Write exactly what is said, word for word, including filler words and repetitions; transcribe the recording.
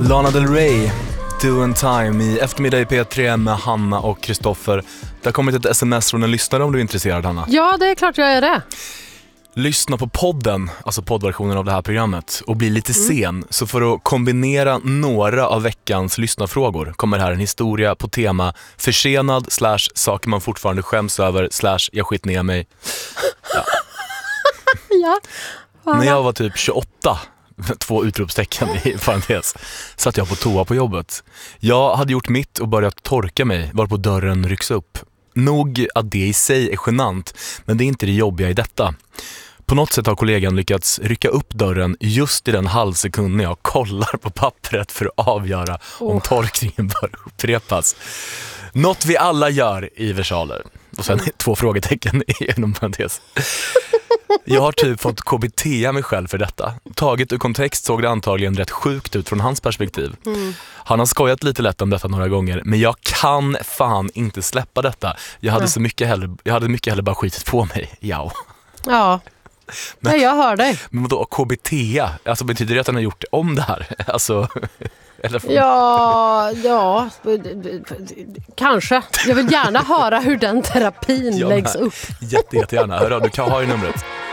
Lana Del Rey, Do and Time i eftermiddag i P tre med Hanna och Kristoffer. Det har kommit ett sms från en lyssnare om du är intresserad, Hanna. Ja, det är klart jag är det. Lyssna på podden, alltså poddversionen av det här programmet, och bli lite mm. sen. Så för att kombinera några av veckans lyssnarfrågor kommer här en historia på tema försenad slash saker man fortfarande skäms över slash jag skit ner mig. Ja. Ja. När jag var typ tjugoåtta, två utropstecken i parentes, satt jag på toa på jobbet. Jag hade gjort mitt och börjat torka mig, varpå dörren rycks upp. Nog att det i sig är genant, men det är inte det jobbiga i detta. På något sätt har kollegan lyckats rycka upp dörren just i den halvsekund när jag kollar på pappret för att avgöra oh. om torkningen bör upprepas. Något vi alla gör i versaler. Och sen två frågetecken inom parentes. Jag har typ fått K B T mig själv för detta. Taget ur kontext såg det antagligen rätt sjukt ut från hans perspektiv. Mm. Han har skojat lite lätt om detta några gånger, men jag kan fan inte släppa detta. Jag hade, mm. så mycket hellre, jag hade mycket hellre bara skitit på mig. Ja. Ja. Men, Nej, jag hör dig. Men då K B T, alltså betyder det att han har gjort om det här? Alltså, eller ja, ja, kanske. Jag vill gärna höra hur den terapin läggs upp. Jätte, jättegärna. Hör, du kan ha ju numret.